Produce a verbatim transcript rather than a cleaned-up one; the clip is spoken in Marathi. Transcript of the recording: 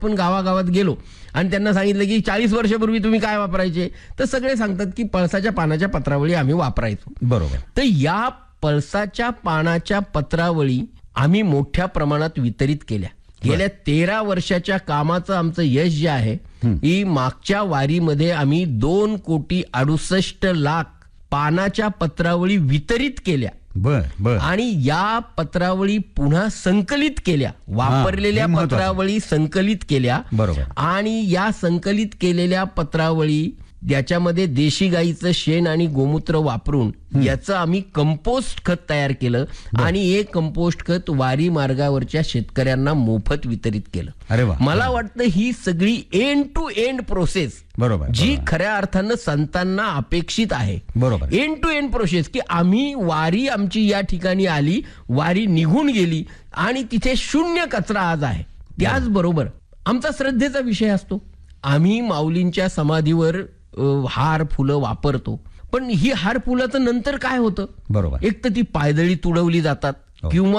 पण गावागावात गेलो आणि त्यांना सांगितलं की चाळीस वर्षापूर्वी तुम्ही काय वापरायचे, तर सगळे सांगतात की पळसाच्या पानाच्या पत्रावळी आम्ही वापरायचो. बरोबर. तर या पळसाच्या पानाच्या पत्रावळी आम्ही मोठ्या प्रमाणात वितरित केल्या. गेल्या तेरा वर्षाच्या कामाचं आमचं यश जे आहे, ही मागच्या वारीमध्ये आम्ही दोन कोटी अडुसष्ट लाख पानाच्या पत्रावळी वितरित केल्या. बर बर. आणि या पत्रावळी पुन्हा संकलित केल्या, वापरलेल्या हे महत्त्वाचं. पत्रावळी संकलित केल्या. बरोबर. आणि या संकलित केलेल्या पत्रावळी याच्यामध्ये देशी गाईचं शेण आणि गोमूत्र वापरून याचं आम्ही कंपोस्ट खत तयार केलं आणि हे कंपोस्ट खत वारी मार्गावरच्या शेतकऱ्यांना मोफत वितरित केलं. अरे वा. मला वाटतं ही सगळी एंड टू एंड प्रोसेस बरोबर जी बरोबर. खऱ्या अर्थानं संतांना अपेक्षित आहे. बरोबर. एंड टू एंड प्रोसेस की आम्ही वारी आमची या ठिकाणी आली, वारी निघून गेली आणि तिथे शून्य कचरा आज आहे. त्याचबरोबर आमचा श्रद्धेचा विषय असतो. आम्ही माऊलींच्या समाधीवर अ, हार फुलं वापरतो, पण ही हार फुलाचं नंतर काय होतं? बरोबर. एक तर ती पायदळी तुडवली जातात किंवा